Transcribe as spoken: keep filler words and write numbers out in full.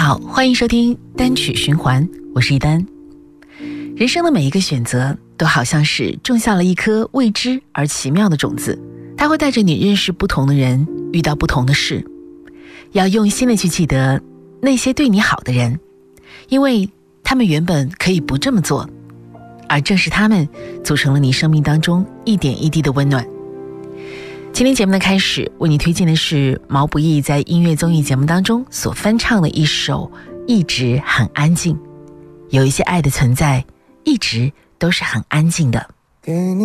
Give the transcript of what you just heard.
好，欢迎收听单曲循环，我是一丹。人生的每一个选择都好像是种下了一颗未知而奇妙的种子，它会带着你认识不同的人，遇到不同的事。要用心的去记得那些对你好的人，因为他们原本可以不这么做，而正是他们组成了你生命当中一点一滴的温暖。今天节目的开始，为你推荐的是毛不易在音乐综艺节目当中所翻唱的一首《一直很安静》。有一些爱的存在，一直都是很安静的。 给你